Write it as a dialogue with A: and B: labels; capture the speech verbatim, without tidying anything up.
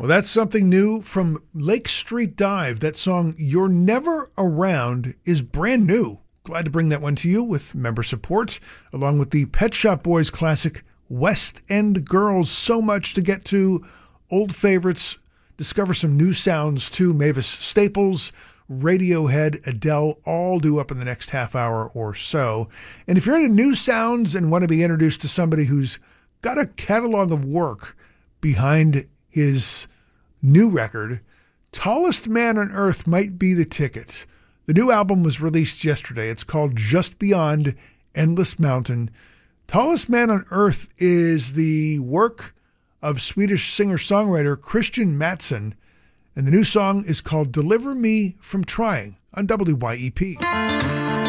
A: Well, that's something new from Lake Street Dive. That song, You're Never Around, is brand new. Glad to bring that one to you with member support, along with the Pet Shop Boys classic, West End Girls. So much to get to. Old favorites. Discover some new sounds too. Mavis Staples, Radiohead, Adele, all due up in the next half hour or so. And if you're into new sounds and want to be introduced to somebody who's got a catalog of work behind his new record, Tallest Man on Earth might be the ticket. The new album was released yesterday. It's called Just Beyond Endless Mountain. Tallest Man on Earth is the work of Swedish singer-songwriter Christian Mattsson, and the new song is called Deliver Me From Trying on W Y E P.